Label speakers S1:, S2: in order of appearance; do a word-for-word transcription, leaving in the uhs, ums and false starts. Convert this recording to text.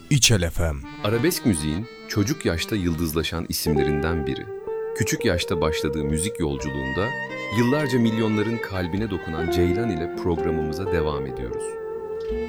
S1: İçel F M.
S2: Arabesk müziğin çocuk yaşta yıldızlaşan isimlerinden biri. Küçük yaşta başladığı müzik yolculuğunda yıllarca milyonların kalbine dokunan Ceylan ile programımıza devam ediyoruz.